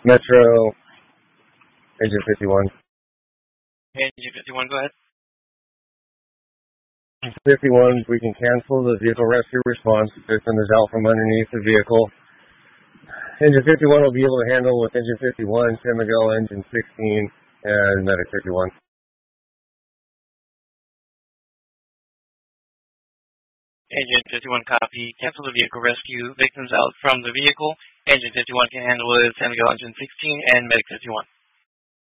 Metro, Engine 51. Engine 51, go ahead. 51, we can cancel the vehicle rescue response. The system is out from underneath the vehicle. Engine 51 will be able to handle with Engine 51, San Miguel, Engine 16, and Medic 51. Engine 51, copy. Cancel the vehicle rescue. Victims out from the vehicle. Engine 51 can handle with San Miguel, Engine 16, and Medic 51.